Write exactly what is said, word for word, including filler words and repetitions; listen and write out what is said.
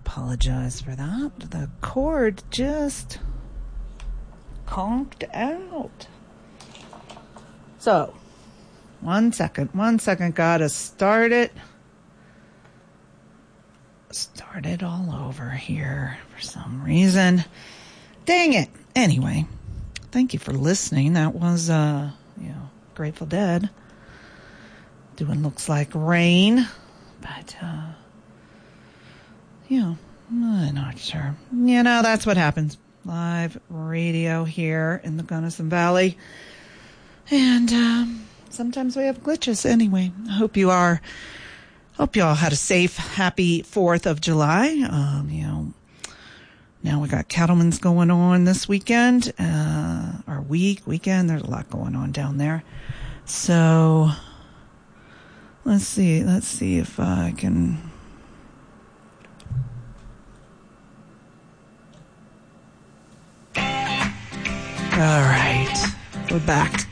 apologize for that. The cord just conked out. So, one second, one second. Gotta start it. Start it all over here for some reason. Dang it. Anyway, thank you for listening. That was, uh, you know, Grateful Dead doing Looks Like Rain. But, uh, you know, I'm not sure. You know, that's what happens. Live radio here in the Gunnison Valley. And um, sometimes we have glitches. Anyway, I hope you are, hope you all had a safe, happy fourth of July. Um, you know, now we got Cattlemen's going on this weekend, uh, or week, weekend. There's a lot going on down there. So let's see, let's see if I can. All right, we're back.